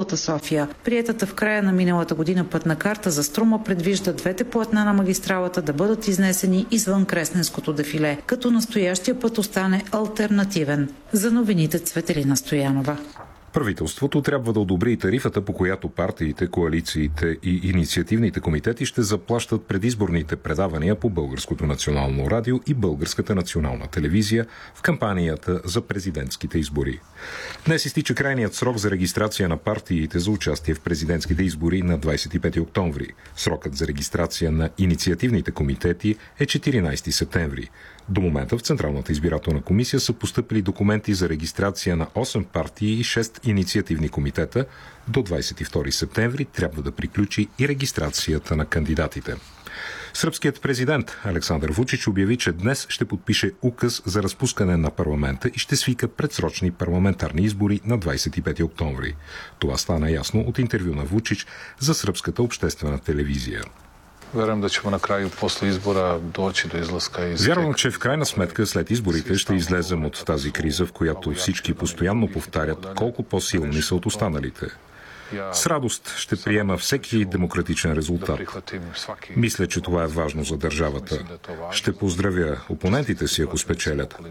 Лозовата София. Приетата в края на миналата година пътна карта за Струма предвижда двете платна на магистралата да бъдат изнесени извън Кресненското дефиле, като настоящия път остане алтернативен. За новините Цветелина Стоянова. Правителството трябва да одобри и тарифата, по която партиите, коалициите и инициативните комитети ще заплащат предизборните предавания по Българското национално радио и Българската национална телевизия в кампанията за президентските избори. Днес изтича крайният срок за регистрация на партиите за участие в президентските избори на 25 октомври. Срокът за регистрация на инициативните комитети е 14 септември. До момента в Централната избирателна комисия са постъпили документи за регистрация на 8 партии и 6 инициативни комитета. До 22 септември трябва да приключи и регистрацията на кандидатите. Сръбският президент Александър Вучич обяви, че днес ще подпише указ за разпускане на парламента и ще свика предсрочни парламентарни избори на 25 октомври. Това стана ясно от интервю на Вучич за сръбската обществена телевизия. Вярвам, че в крайна сметка след изборите ще излезем от тази криза, в която всички постоянно повтарят колко по-силни са от останалите. С радост ще приема всеки демократичен резултат. Мисля, че това е важно за държавата. Ще поздравя опонентите си, ако спечелят.